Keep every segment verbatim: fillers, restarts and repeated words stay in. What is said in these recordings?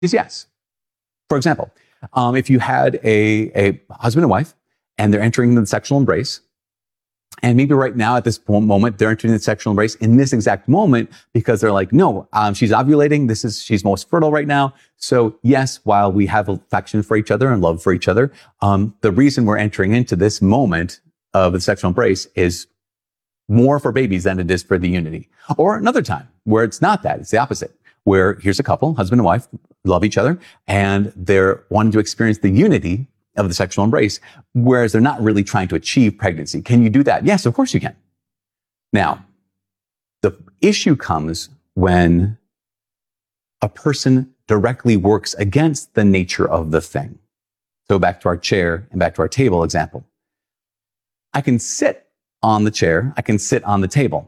is yes. For example, um, if you had a, a husband and wife and they're entering the sexual embrace, and maybe right now at this moment, they're entering the sexual embrace in this exact moment because they're like, no, um, she's ovulating. This is, she's most fertile right now. So yes, while we have affection for each other and love for each other, um, the reason we're entering into this moment of the sexual embrace is more for babies than it is for the unity. Or another time where it's not that, it's the opposite, where here's a couple, husband and wife, love each other, and they're wanting to experience the unity of the sexual embrace, whereas they're not really trying to achieve pregnancy. Can you do that? Yes, of course you can. Now, the issue comes when a person directly works against the nature of the thing. So back to our chair and back to our table example. I can sit on the chair, I can sit on the table.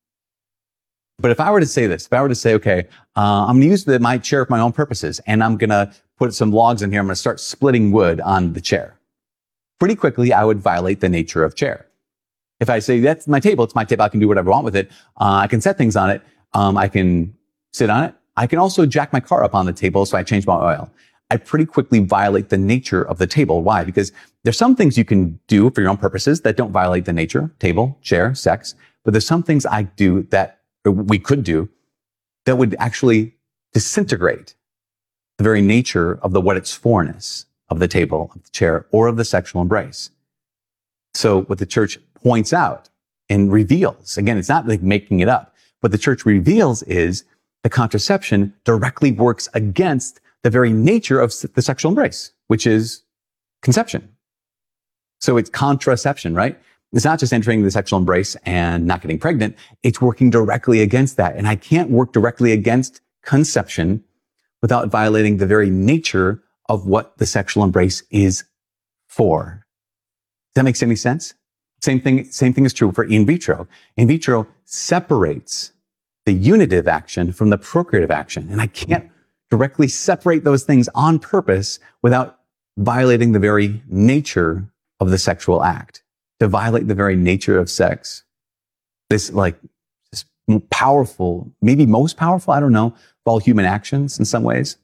But if I were to say this, if I were to say, okay, uh, I'm going to use the, my chair for my own purposes, and I'm going to put some logs in here, I'm going to start splitting wood on the chair. Pretty quickly, I would violate the nature of chair. If I say, that's my table, it's my table, I can do whatever I want with it. Uh, I can set things on it. Um, I can sit on it. I can also jack my car up on the table, so I change my oil. I pretty quickly violate the nature of the table. Why? Because there's some things you can do for your own purposes that don't violate the nature, table, chair, sex. But there's some things I do that we could do that would actually disintegrate the very nature of the what its forness of the table, of the chair, or of the sexual embrace. So what the church points out and reveals, again, it's not like making it up. What the church reveals is the contraception directly works against the very nature of the sexual embrace, which is conception. So it's contraception, right? It's not just entering the sexual embrace and not getting pregnant. It's working directly against that. And I can't work directly against conception without violating the very nature of what the sexual embrace is for. Does that make any sense? Same thing, same thing is true for in vitro. In vitro separates the unitive action from the procreative action. And I can't directly separate those things on purpose without violating the very nature of the sexual act. To violate the very nature of sex. This like, this powerful, maybe most powerful, I don't know, of all human actions in some ways.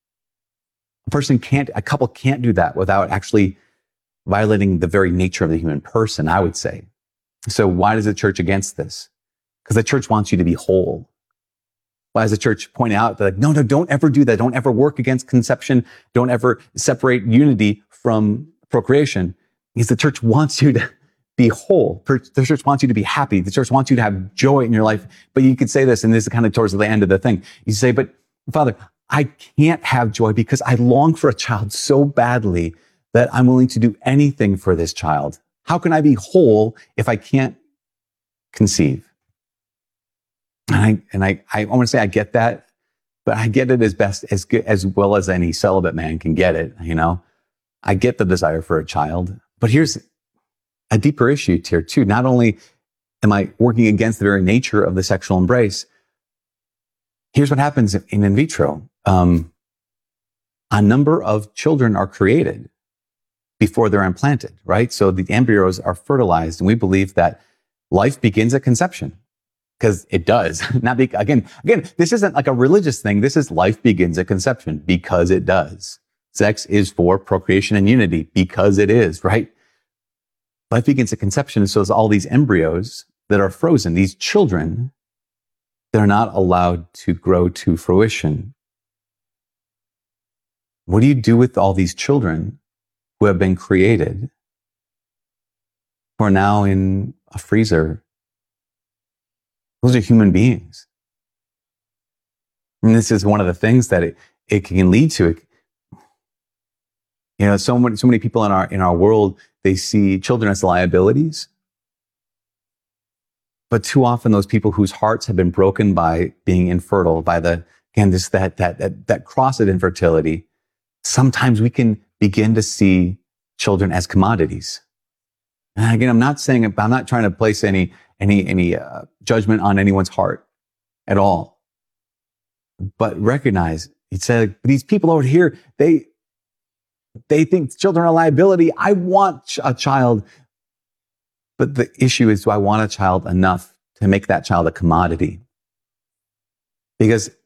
A person can't, a couple can't do that without actually violating the very nature of the human person, I would say. So why does the church against this? Because the church wants you to be whole. Why does the church point out that, like, no, no, don't ever do that. Don't ever work against conception. Don't ever separate unity from procreation. Because the church wants you to be whole. The church wants you to be happy. The church wants you to have joy in your life. But you could say this, and this is kind of towards the end of the thing. You say, but Father, I can't have joy because I long for a child so badly that I'm willing to do anything for this child. How can I be whole if I can't conceive? And I, and I, I want to say I get that, but I get it as best, as good, as well as any celibate man can get it. You know, I get the desire for a child, but here's a deeper issue here too. Not only am I working against the very nature of the sexual embrace, here's what happens in in vitro. Um, a number of children are created before they're implanted, right? So the embryos are fertilized, and we believe that life begins at conception. Because it does. Not be, again, again, this isn't like a religious thing. This is life begins at conception because it does. Sex is for procreation and unity because it is, right? Life begins at conception. So it's all these embryos that are frozen, these children, they're not allowed to grow to fruition. What do you do with all these children who have been created, who are now in a freezer? Those are human beings. And this is one of the things that it, it can lead to. You know, so many, so many people in our, in our world, they see children as liabilities. But too often those people whose hearts have been broken by being infertile, by the, again, this, that, that, that, that cross of infertility, sometimes we can begin to see children as commodities. And again, I'm not saying, I'm not trying to place any, any, any uh, judgment on anyone's heart at all. But recognize, he said, these people over here, they, they think children are a liability. I want a child. But the issue is, do I want a child enough to make that child a commodity? Because